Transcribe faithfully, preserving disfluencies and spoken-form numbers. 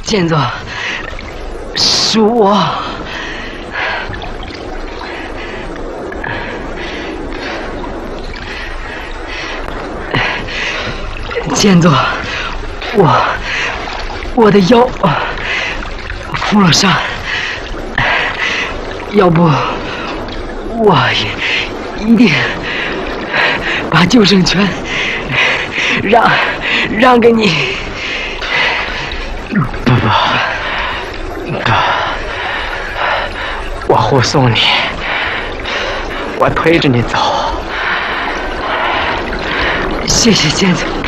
剑总，是我。剑总，我我的腰负了伤，要不我也一定把救生圈让让给你。 不不不，我护送你，我推着你走。 谢谢剑总。